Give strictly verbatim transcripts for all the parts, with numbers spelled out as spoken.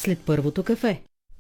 след първото кафе.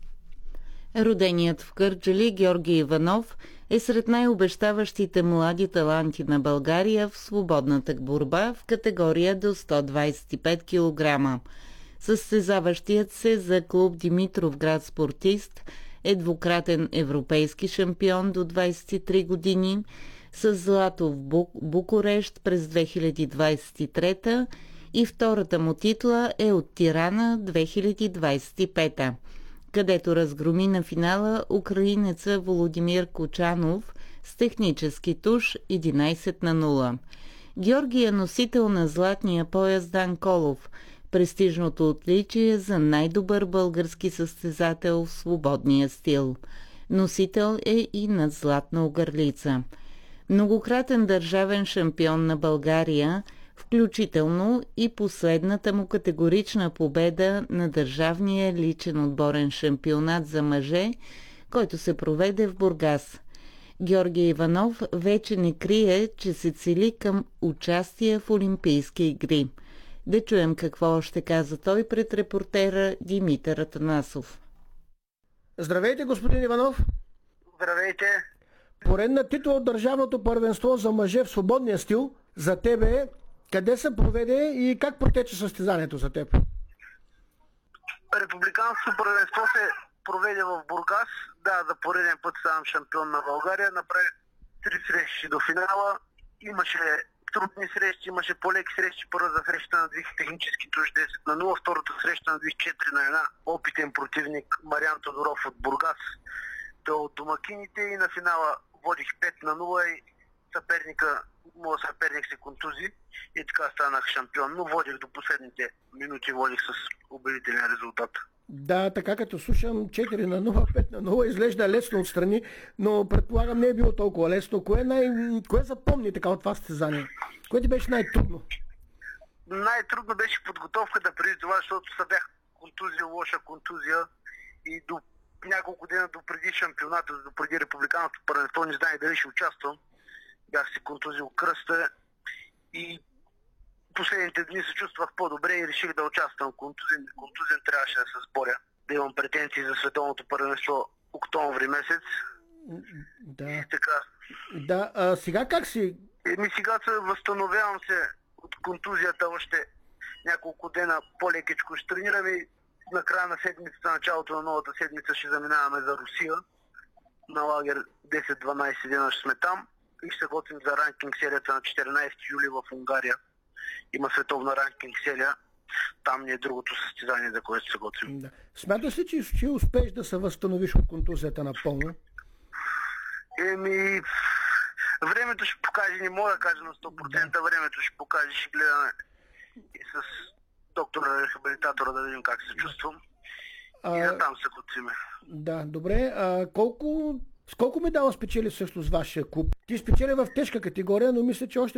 Роденият в Кърджали Георги Иванов е сред най-обещаващите млади таланти на България в свободната борба в категория до сто двадесет и пет килограма. Състезаващият се за клуб Димитровград спортист е двукратен европейски шампион до двадесет и три години, с злато в Бук... Букурещ през две хиляди двадесет и трета и втората му титла е от Тирана две хиляди двадесет и пета, където разгроми на финала украинеца Володимир Кочанов с технически туш единадесет на нула. Георги е носител на златния пояс Дан Колов, престижното отличие за най-добър български състезател в свободния стил. Носител е и на златна огърлица. Многократен държавен шампион на България, включително и последната му категорична победа на държавния личен отборен шампионат за мъже, който се проведе в Бургас. Георги Иванов вече не крие, че се цели към участие в Олимпийски игри. Да чуем какво още каза той пред репортера Димитър Атанасов. Здравейте, господин Иванов! Здравейте! Поредна титла от Държавното първенство за мъже в свободния стил за тебе. Къде се проведе и как протече състезанието за теб? Републиканското първенство се проведе в Бургас. Да, за пореден път ставам шампион на България. Направих три срещи до финала. Имаше трудни срещи, имаше по-леки срещи. Първата среща надвих технически туш десет на нула, втората среща надвих четири на една. Опитен противник Мариан Тодоров от Бургас. Той от домакините и на финала водих пет на нула и съперника, моят съперник се контузи и така станах шампион, но водих до последните минути, водих с убедителен резултат. Да, така като слушам четири на нула, пет на нула, изглежда лесно отстрани, но предполагам не е било толкова лесно. Кое, най... Кое запомни така от това състезание? Кое ти беше най-трудно? Най-трудно беше подготовката преди това, защото се бях контузия, лоша контузия и до няколко дена до преди шампионата, до преди републиканското първенство, не знаех дали ще участвам. Бях си контузил кръста и последните дни се чувствах по-добре и реших да участвам. Контузен, контузен трябваше да се сборя. Да имам претенции за световното първенство октомври месец. Да. И така. Да, а сега как си? Еми сега се възстановявам се от контузията още няколко дена по-лекичко. Ще тренираме и на края на седмицата, началото на новата седмица ще заминаваме за Русия. На лагер десет-дванадесет дена ще сме там. И ще се готвим за ранкинг серията на четиринадесети юли в Унгария. Има световна ранкинг серия. Там ни е другото състезание, за което се готвим. Да. Смяташ ли, че ще успееш да се възстановиш от контузията напълно? Еми, времето ще покаже, не мога да кажа на сто процента, да. Времето ще покаже, ще гледаме и с доктора рехабилитатора да видим как се чувствам. А... И да там се готвиме. Да, добре. А колко... С колко медала спечели всъщност вашия клуб? Ти спечели в тежка категория, но мисля, че още